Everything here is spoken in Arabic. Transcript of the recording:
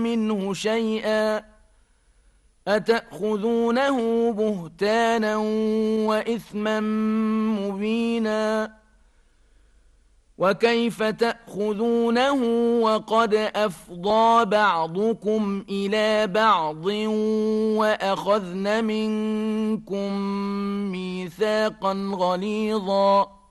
منه شيئا أتأخذونه بهتانا وإثما مبينا وكيف تأخذونه وقد أفضى بعضكم إلى بعض وأخذن منكم ميثاقا غليظا